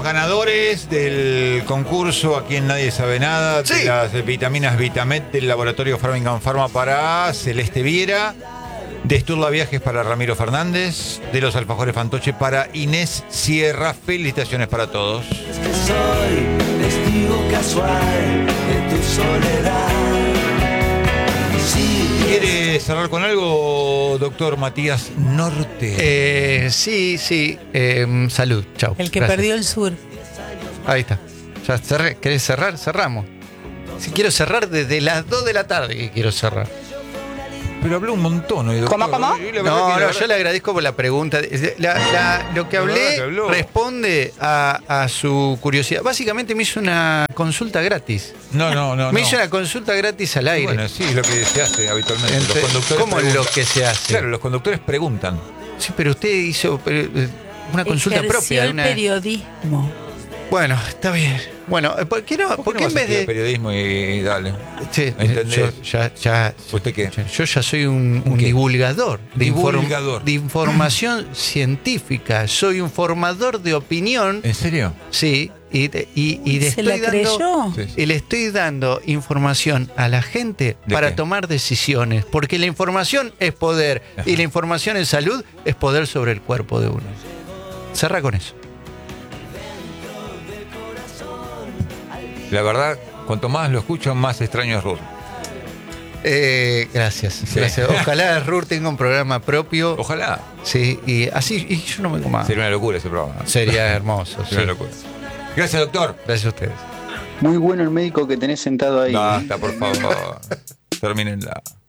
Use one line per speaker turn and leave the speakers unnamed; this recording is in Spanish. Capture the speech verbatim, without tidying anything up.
Ganadores del concurso A Quien Nadie Sabe Nada,
Sí.
de las vitaminas Vitamet del laboratorio Framingham Pharma para Celeste Viera, de Sturla Viajes para Ramiro Fernández, de los alfajores Fantoche para Inés Sierra. Felicitaciones para todos.
Es que soy testigo casual de tu soledad. Sí,
¿Quiere cerrar con algo, doctor Matías Norte?
Eh, sí, sí. Eh, salud, chau.
El que
Gracias.
perdió el sur.
Ahí está. Ya cerré. ¿Querés cerrar? Cerramos. Si quiero cerrar desde las dos de la tarde que quiero cerrar.
Pero habló un montón hoy, doctor.
¿Cómo, cómo?
Y la verdad
No,
que la
no,
verdad-
yo le agradezco por la pregunta. La- la- lo que
La verdad
hablé
que habló.
responde a, a su curiosidad. Básicamente me hizo una consulta gratis.
No, no, no.
me
no.
hizo una consulta gratis al aire.
Bueno, sí, es lo que se hace habitualmente.
Ente-
los conductores
¿Cómo es
preguntan.
lo que se hace?
Claro, los conductores preguntan.
Sí, pero usted hizo eh, una consulta
Ejerció
propia.
el
Una...
periodismo.
Bueno, está bien. Bueno, eh, ¿por qué no?
¿Por
¿Por
qué
qué
no
en
vas a
vez
estudiar
de.?
periodismo y, y dale?
Sí,
¿Entendés?
yo ya, ya,
¿Usted qué?
ya- yo ya soy un, un
¿Qué?
divulgador, de, inform-
Divulgador.
de información científica. Soy un formador de opinión.
¿En serio?
Sí, y, te- y, y le
¿Se
estoy
la
dando,
creyó?
Sí, sí.
y le estoy dando información a la gente
¿De
para
qué?
tomar decisiones. Porque la información es poder.
Ajá.
Y la información en salud es poder sobre el cuerpo de uno. Cerra con eso.
La verdad, cuanto más lo escucho, más extraño es Rur.
Eh, gracias,
Sí.
gracias. Ojalá Rur tenga un programa propio.
Ojalá.
Sí, y así y yo no me coma.
Sería una locura ese programa.
Sería hermoso.
Sería una
Sí.
locura. Gracias, doctor.
Gracias a ustedes.
Muy bueno el médico que tenés sentado ahí.
Basta, por favor. Termínenla.